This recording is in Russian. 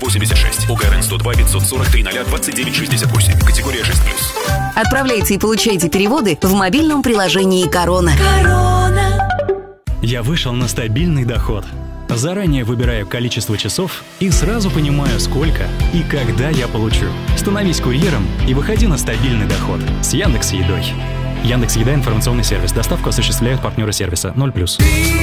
86. УКРН 102 543 029 68. Категория 6+. Отправляйте и получайте переводы в мобильном приложении «Корона». Я вышел на стабильный доход. Заранее выбираю количество часов и сразу понимаю, сколько и когда я получу. Становись курьером и выходи на стабильный доход с Яндекс.Едой. Яндекс.Еда — информационный сервис. Доставку осуществляют партнеры сервиса 0+.